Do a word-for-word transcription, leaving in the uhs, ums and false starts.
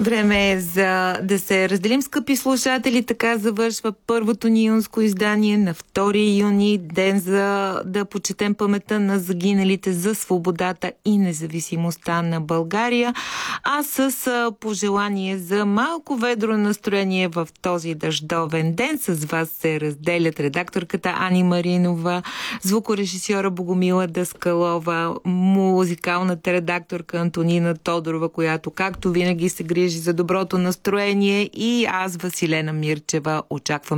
Време е за да се разделим, скъпи слушатели. Така завършва първото ни юнско издание на втори юни, ден за да почетем паметта на загиналите за свободата и независимостта на България. А с пожелание за малко ведро настроение в този дъждовен ден с вас се разделят редакторката Ани Маринова, звукорежисьора Богомила Даскалова, музикалната редакторка Антонина Тодорова, която както винаги се грижи за доброто настроение, и аз, Василена Мирчева. Очаквам